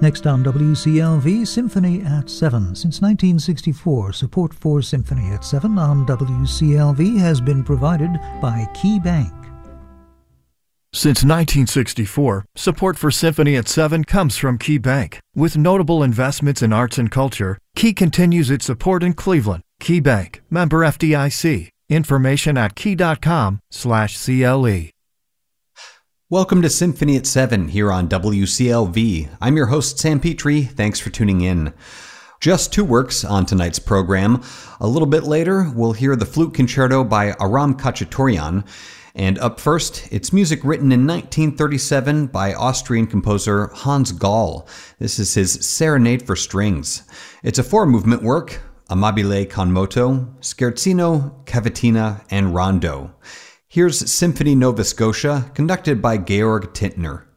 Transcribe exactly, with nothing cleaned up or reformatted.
Next on W C L V, Symphony at seven. Since nineteen sixty-four, support for Symphony at seven on W C L V has been provided by Key Bank. Since nineteen sixty-four, support for Symphony at seven comes from Key Bank. With notable investments in arts and culture, Key continues its support in Cleveland. Key Bank, member F D I C. Information at key.com slash CLE. Welcome to Symphony at seven here on W C L V. I'm your host, Sam Petrie. Thanks for tuning in. Just two works on tonight's program. A little bit later, we'll hear the Flute Concerto by Aram Khachaturian. And up first, it's music written in nineteen thirty-seven by Austrian composer Hans Gall. This is his Serenade for Strings. It's a four-movement work, Amabile con moto, Scherzino, Cavatina, and Rondo. Here's Symphony Nova Scotia, conducted by Georg Tintner.